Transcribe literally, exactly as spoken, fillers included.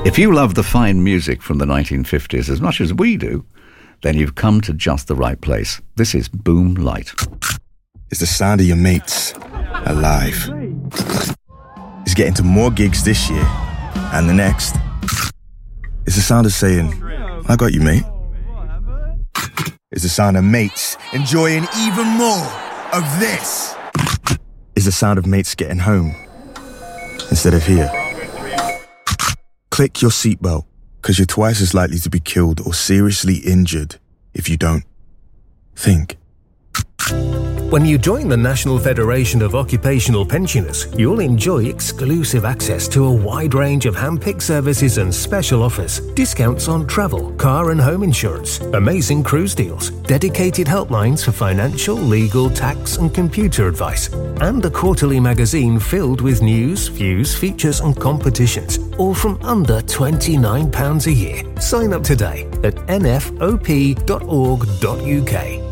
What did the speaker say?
If you love the fine music from the nineteen fifties as much as we do, then you've come to just the right place. This is Boom Light. It's the sound of your mates alive. It's getting to more gigs this year and the next. It's the sound of saying, I got you, mate. It's the sound of mates enjoying even more of this. It's the sound of mates getting home instead of here. Click your seatbelt, because you're twice as likely to be killed or seriously injured if you don't. Think. When you join the National Federation of Occupational Pensioners, you'll enjoy exclusive access to a wide range of hand-picked services and special offers, discounts on travel, car and home insurance, amazing cruise deals, dedicated helplines for financial, legal, tax and computer advice, and a quarterly magazine filled with news, views, features and competitions, all from under twenty-nine pounds a year. Sign up today at n f o p dot org dot u k.